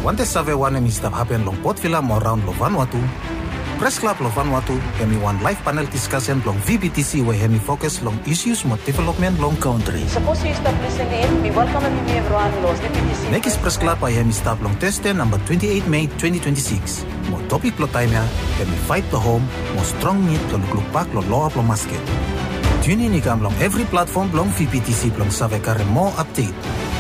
Wante save wane mi stap happen long Port Vila mo round lo Vanuatu. Press Club lo Vanuatu hemi one live panel discussion long VBTC we hemi focus long issues mo development long country. Suppose you stop listening, we welcome everyone lo VBTC. Nekis Press Club ay hemi stap long teste number 28 May 2026. Mo topic lo time ya hemi fight to home, mo strong meat lo lukluk lo law up lo masket. Tune in ikam long every platform long VBTC long save kare mo update.